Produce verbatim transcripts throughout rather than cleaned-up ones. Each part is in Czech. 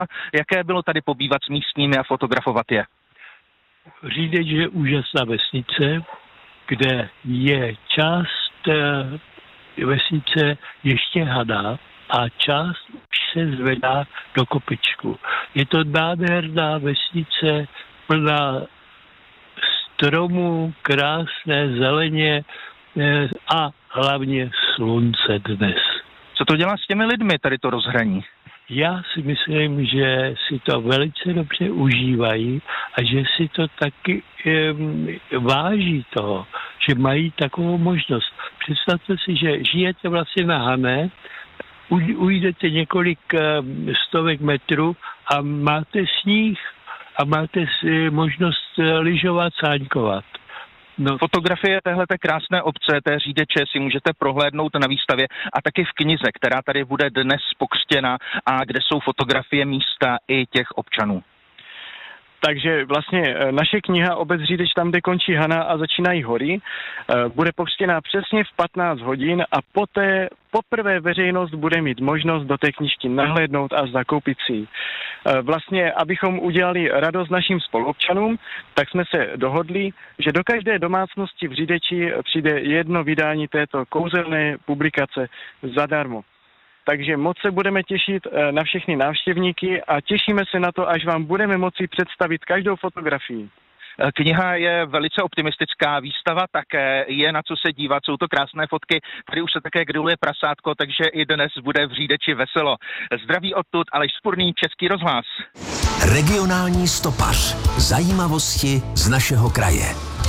Jaké bylo tady pobývat s místními a fotografovat je? Řídeč je úžasná vesnice, kde je část vesnice ještě hadá a část už se zvedá do kopečku. Je to nádherná vesnice plná stromů, krásné zeleně a hlavně slunce dnes. Co to dělá s těmi lidmi, tady to rozhraní? Já si myslím, že si to velice dobře užívají a že si to taky um, váží toho, že mají takovou možnost. Představte si, že žijete vlastně na Hané, ujdete několik um, stovek metrů a máte sníh a máte si možnost lyžovat, sáňkovat. No. Fotografie téhleté krásné obce, té Řídeče, si můžete prohlédnout na výstavě a taky v knize, která tady bude dnes pokřtěna a kde jsou fotografie místa i těch občanů. Takže vlastně naše kniha Obec Řídeč, tam, kde končí Hana a začínají hory, bude pokřtěná přesně v patnáct hodin a poté poprvé veřejnost bude mít možnost do té knížky nahlédnout a zakoupit si ji. Vlastně, abychom udělali radost našim spoluobčanům, tak jsme se dohodli, že do každé domácnosti v Řídeči přijde jedno vydání této kouzelné publikace zadarmo. Takže moc se budeme těšit na všechny návštěvníky a těšíme se na to, až vám budeme moci představit každou fotografii. Kniha je velice optimistická, výstava také, je na co se dívat, jsou to krásné fotky, tady už se také griluje prasátko, takže i dnes bude v Řídeči veselo. Zdraví odtud Aleš Spurný, Český rozhlas. Regionální stopař. Zajímavosti z našeho kraje.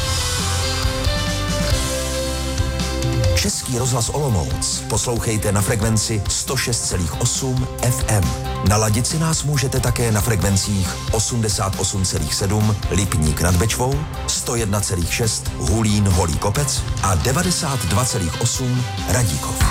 Český rozhlas Olomouc poslouchejte na frekvenci sto šest celá osm F M. Naladit si nás můžete také na frekvencích osmdesát osm celá sedm Lipník nad Bečvou, sto jedna celá šest Hulín Holý Kopec a devadesát dva celá osm Radíkov.